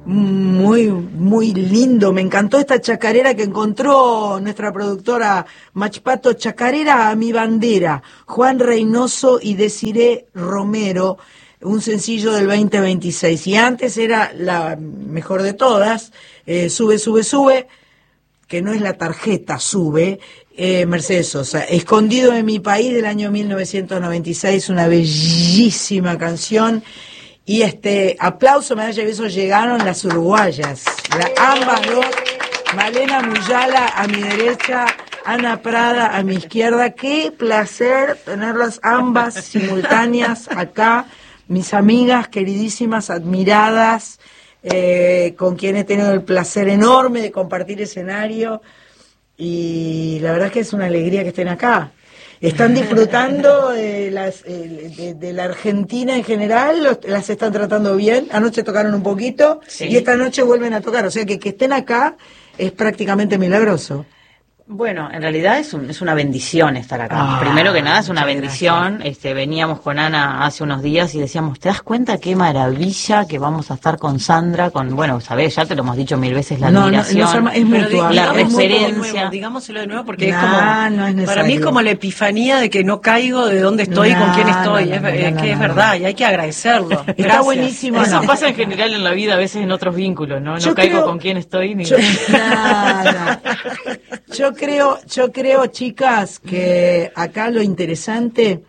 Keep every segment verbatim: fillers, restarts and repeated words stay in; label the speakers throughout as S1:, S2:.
S1: Muy, muy lindo. Me encantó esta chacarera que encontró nuestra productora Machpato. Chacarera a mi bandera. Juan Reynoso y Desiree Romero. Un sencillo del veinte veintiséis. Y antes era la mejor de todas. Eh, sube, sube, sube. Que no es la tarjeta, sube. Eh, Mercedes Sosa. Escondido en mi país del año mil novecientos noventa y seis. Una bellísima canción. Y este aplauso, medalla y besos, llegaron las uruguayas, la, ambas dos, Malena Muyala a mi derecha, Ana Prada a mi izquierda. Qué placer tenerlas ambas simultáneas acá, mis amigas queridísimas, admiradas, eh, con quienes he tenido el placer enorme de compartir escenario, y la verdad es que es una alegría que estén acá. ¿Están disfrutando de, las, de, de la Argentina en general? ¿Las están tratando bien? Anoche tocaron un poquito, sí, y esta noche vuelven a tocar. O sea que que estén acá es prácticamente milagroso.
S2: Bueno, en realidad es, un, es una bendición estar acá.
S1: Ah,
S2: Primero que nada es una bendición. Este, veníamos con Ana hace unos días y decíamos, ¿te das cuenta qué maravilla que vamos a estar con Sandra? Con, bueno, sabés, ya te lo hemos dicho mil veces, la
S1: no,
S2: admiración,
S1: no, no, es mutua,
S2: la
S1: es
S2: referencia.
S3: Nuevo, digámoselo de nuevo porque
S1: no,
S3: es como,
S1: no es
S3: para mí es como la epifanía de que no caigo de dónde estoy
S1: no,
S3: y con quién estoy.
S1: No, no,
S3: es
S1: no,
S3: es
S1: no,
S3: que
S1: no,
S3: es
S1: no,
S3: verdad
S1: no.
S3: y hay que agradecerlo.
S1: Está
S3: Gracias.
S1: buenísimo.
S2: Eso
S1: no.
S2: pasa en general en la vida, a veces en otros vínculos, ¿no? No
S1: Yo
S2: caigo
S1: creo,
S2: con quién estoy ni...
S1: Yo, nada. Yo creo, yo creo, chicas, que acá lo interesante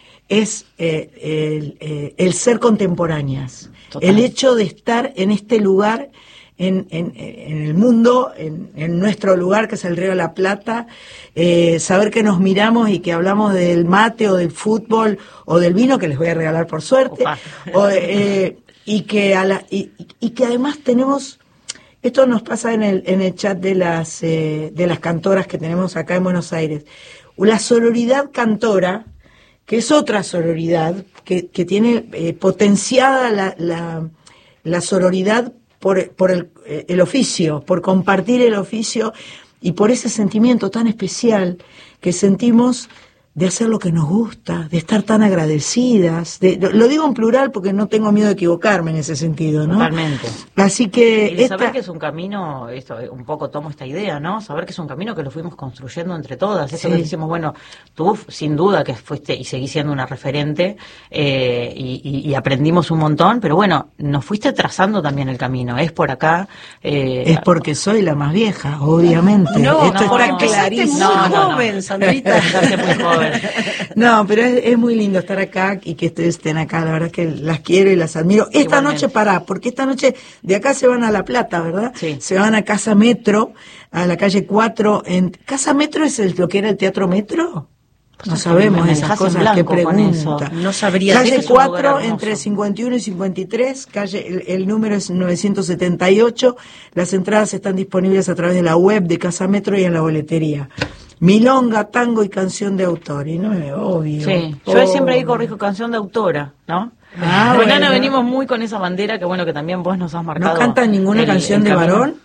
S1: es eh, el, eh, el ser contemporáneas. Total. El hecho de estar en este lugar, en, en, en el mundo, en, en nuestro lugar, que es el Río de la Plata, eh, saber que nos miramos y que hablamos del mate o del fútbol o del vino, que les voy a regalar por suerte, o, eh, y, que a la, y, y que además tenemos... Esto nos pasa en el en el chat de las eh, de las cantoras que tenemos acá en Buenos Aires. La sororidad cantora, que es otra sororidad, que, que tiene eh, potenciada la, la, la sororidad por, por el, el oficio, por compartir el oficio y por ese sentimiento tan especial que sentimos de hacer lo que nos gusta, de estar tan agradecidas, de, lo digo en plural porque no tengo miedo de equivocarme en ese sentido, ¿no?
S2: Totalmente.
S1: Así que...
S2: Y de
S1: esta...
S2: saber que es un camino, esto un poco tomo esta idea, ¿no? Saber que es un camino que lo fuimos construyendo entre todas. Eso sí. Que decimos, bueno, tú sin duda que fuiste y seguís siendo una referente eh, y, y, y aprendimos un montón, pero bueno, nos fuiste trazando también el camino. Es por acá... Eh,
S1: es porque soy la más vieja, obviamente.
S3: No,
S1: esto
S3: no,
S1: está clarísimo.
S3: No, no, joven,
S2: no.
S3: Sandrita.
S2: muy joven.
S1: No, pero es, es muy lindo estar acá y que ustedes estén acá, la verdad es que las quiero y las admiro. Esta
S2: Igualmente.
S1: Noche pará, porque esta noche de acá se van a La Plata, ¿verdad?
S2: Sí.
S1: Se van a Casa Metro, a la calle cuatro. En... ¿Casa Metro es el, lo que era el Teatro Metro?
S2: Pues
S1: no sabemos esas cosas que pregunta.
S3: No sabría.
S1: Calle cuatro, entre cincuenta y uno y cincuenta y tres, calle, el, el número es novecientos setenta y ocho. Las entradas están disponibles a través de la web de Casa Metro y en la boletería. Milonga, tango y canción de autor, y no es obvio.
S2: Sí,
S1: oh.
S2: Yo siempre ahí corrijo canción de autora, ¿no?
S1: Ah,
S2: Porque
S1: bueno.
S2: Ana, venimos muy con esa bandera que bueno, que también vos nos has marcado.
S1: ¿No cantan ninguna
S2: el,
S1: canción
S2: el
S1: de
S2: camino.
S1: varón?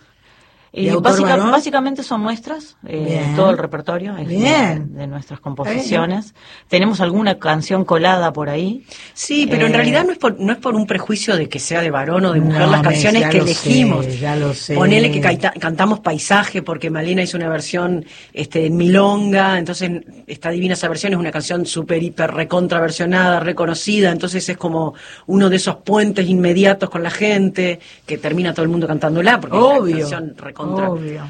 S2: Y
S1: ¿De autor
S2: básica,
S1: varón?
S2: básicamente son nuestras, eh, todo el repertorio es
S1: Bien.
S2: de, de nuestras composiciones. Tenemos alguna canción colada por ahí.
S3: Sí, pero
S2: eh,
S3: en realidad no es por no es por un prejuicio de que sea de varón o de mujer
S1: No,
S3: las canciones
S1: ya
S3: que
S1: lo
S3: elegimos.
S1: sé, ya lo sé.
S3: Ponele que caita, cantamos Paisaje porque Malena hizo una versión este, en milonga, entonces está divina esa versión, es una canción súper, hiper, recontraversionada, reconocida, entonces es como uno de esos puentes inmediatos con la gente que termina todo el mundo cantándola porque
S1: Obvio,
S3: es una canción recontra.
S1: Obvio.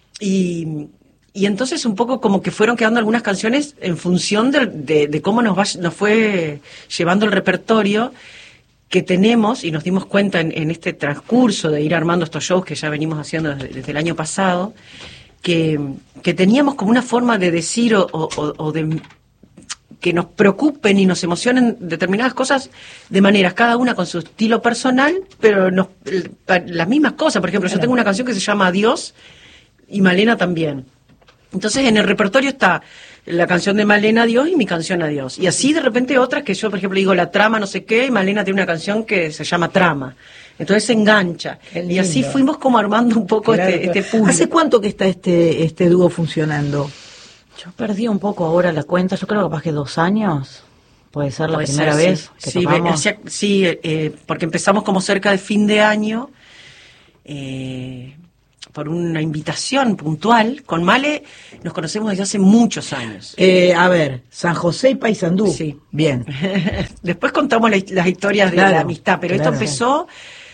S3: Y, y entonces un poco como que fueron quedando algunas canciones en función de, de, de cómo nos, va, nos fue llevando el repertorio que tenemos, y nos dimos cuenta en, en este transcurso de ir armando estos shows que ya venimos haciendo desde, desde el año pasado, que, que teníamos como una forma de decir o, o, o de que nos preocupen y nos emocionen determinadas cosas de maneras, cada una con su estilo personal, pero nos, las mismas cosas. Por ejemplo, yo tengo una canción que se llama Adiós y Malena también. Entonces en el repertorio está la canción de Malena Adiós y mi canción Adiós. Y así de repente otras que yo, por ejemplo, digo la trama no sé qué y Malena tiene una canción que se llama Trama. Entonces se engancha. Y así fuimos como armando un poco claro, este, este puzzle.
S1: ¿Hace cuánto que está este, este dúo funcionando?
S2: Yo perdí un poco ahora la cuenta, yo creo que capaz que dos años, puede ser la
S3: puede
S2: primera
S3: ser,
S2: vez
S3: sí.
S2: que
S3: sí,
S2: tocamos.
S3: Hacia, sí, eh, porque empezamos como cerca de fin de año eh, por una invitación puntual. Con Male nos conocemos desde hace muchos años.
S1: Eh, a ver, San José y Paysandú.
S3: Sí.
S1: Bien.
S3: Después contamos la, las historias de
S1: Claro,
S3: la amistad, pero
S1: claro.
S3: esto empezó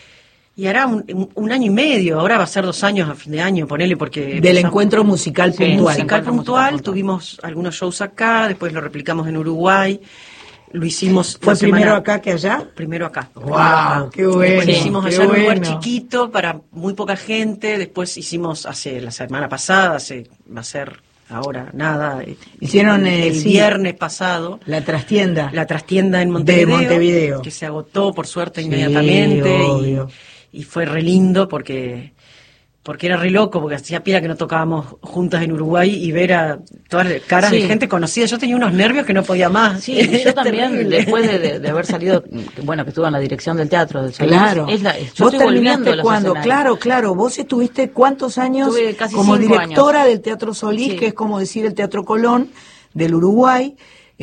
S3: y hará un, un, un año y medio, ahora va a ser dos años a fin de año, ponele, porque...
S1: Del encuentro musical
S2: Sí,
S1: puntual.
S3: musical
S2: Encuentro
S3: puntual,
S2: musical puntual.
S3: tuvimos algunos shows acá, después lo replicamos en Uruguay, lo hicimos...
S1: ¿Fue
S3: la
S1: primero
S3: semana-
S1: acá que allá?
S3: Primero acá.
S1: Guau, qué bueno,
S3: Después lo hicimos
S1: qué
S3: allá en un lugar
S1: bueno.
S3: chiquito para muy poca gente. Después hicimos hace la semana pasada, hace va a ser ahora nada. eh,
S1: Hicieron, eh,
S3: el
S1: sí.
S3: viernes pasado
S1: La trastienda.
S3: la trastienda en Montevideo,
S1: Montevideo.
S3: que se agotó por suerte
S1: Sí,
S3: inmediatamente
S1: obvio.
S3: y, y fue re lindo porque porque era re loco, porque hacía pila que no tocábamos juntas en Uruguay y ver a todas las caras
S2: Sí.
S3: de gente conocida. Yo tenía unos nervios que no podía más.
S2: Sí, yo
S3: Era
S2: también,
S3: terrible.
S2: después de, de- de haber salido, que, bueno, que estuve en la dirección del teatro del Solís,
S1: Claro.
S2: es la, yo
S1: ¿Vos
S2: estoy volviendo a
S1: terminaste
S2: los
S1: cuándo?
S2: escenarios.
S1: Claro, claro. Vos estuviste cuántos años
S2: Estuve casi
S1: como
S2: cinco
S1: directora
S2: años.
S1: del Teatro Solís,
S2: Sí.
S1: que es como decir el Teatro Colón del Uruguay.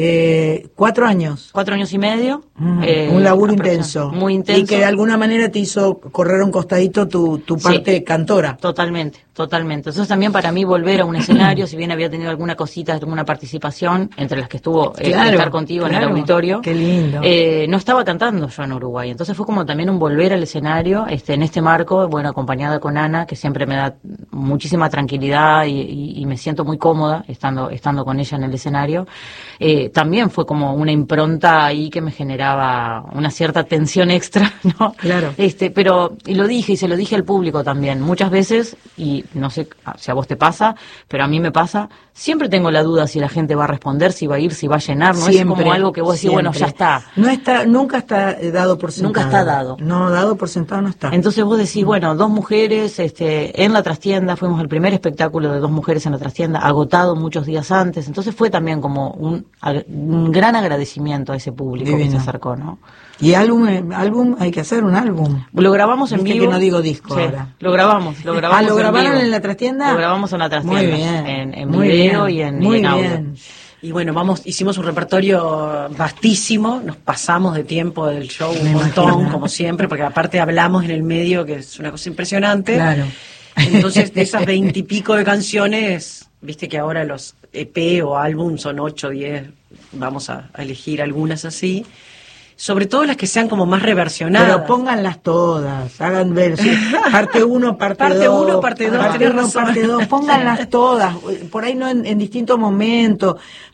S1: Eh, cuatro años.
S2: Cuatro años y medio.
S1: Mm,
S2: eh,
S1: un laburo
S2: aproxim-
S1: intenso.
S2: Muy intenso.
S1: Y que de alguna manera te hizo correr un costadito tu, tu
S2: Sí.
S1: parte cantora.
S2: Totalmente, totalmente. Entonces también para mí volver a un escenario, si bien había tenido alguna cosita, alguna participación, entre las que estuvo eh,
S1: Claro,
S2: estar contigo en
S1: claro.
S2: el auditorio,
S1: Qué lindo.
S2: eh, no estaba cantando yo en Uruguay. Entonces fue como también un volver al escenario, este, en este marco, bueno, acompañada con Ana, que siempre me da muchísima tranquilidad y, y- y me siento muy cómoda estando, estando con ella en el escenario. Eh, también fue como una impronta ahí que me generaba una cierta tensión extra, ¿no?
S1: Claro.
S2: Este, pero, y lo dije, y se lo dije al público también, muchas veces, y no sé si a vos te pasa, pero a mí me pasa, siempre tengo la duda si la gente va a responder, si va a ir, si va a llenar, no es como algo que vos decís, bueno, ya
S1: siempre.
S2: está.
S1: No está, nunca está eh, dado por sentado.
S2: Nunca está dado.
S1: No, dado por sentado no está.
S2: Entonces vos decís, bueno, dos mujeres este, en la trastienda, fuimos el primer espectáculo de dos mujeres en la trastienda, agotado muchos días antes, entonces fue también como un, ag- un gran agradecimiento a ese público que
S1: Divino.
S2: se acercó, ¿no?
S1: Y álbum, eh, álbum, hay que hacer un álbum.
S2: Lo grabamos en
S1: Viste
S2: vivo.
S1: que no digo disco
S2: Sí,
S1: ahora.
S2: Lo grabamos, lo grabamos.
S1: Ah, ¿lo grabaron
S2: vivo.
S1: en la trastienda?
S2: Lo grabamos en la trastienda.
S1: Muy bien.
S2: En, en
S1: muy
S2: video
S1: bien,
S2: y en,
S1: muy
S2: y en audio.
S1: bien.
S3: Y bueno, vamos, hicimos un repertorio vastísimo, nos pasamos de tiempo del show un
S1: Me
S3: montón,
S1: imagino.
S3: como siempre, porque aparte hablamos en el medio, que es una cosa impresionante.
S1: Claro.
S3: Entonces, de esas veintipico de canciones, viste que ahora los E P o álbum son ocho, diez, vamos a, a elegir algunas así. Sobre todo las que sean como más reversionadas.
S1: Pero pónganlas todas, hagan ver, sí, parte uno, parte dos.
S3: Parte uno, parte dos,
S1: parte
S3: tenés
S1: uno,
S3: razón.
S1: parte dos, pónganlas todas, por ahí no en, en distintos momentos,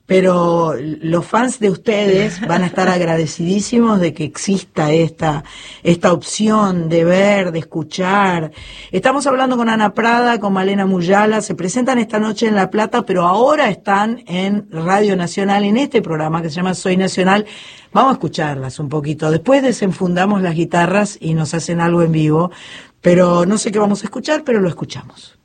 S1: pero los fans de ustedes van a estar agradecidísimos de que exista esta, esta opción de ver, de escuchar. Estamos hablando con Ana Prada, con Malena Muyala, se presentan esta noche en La Plata, pero ahora están en Radio Nacional, en este programa que se llama Soy Nacional. Vamos a escucharlas un poquito. Después desenfundamos las guitarras y nos hacen algo en vivo. Pero no sé qué vamos a escuchar, pero lo escuchamos.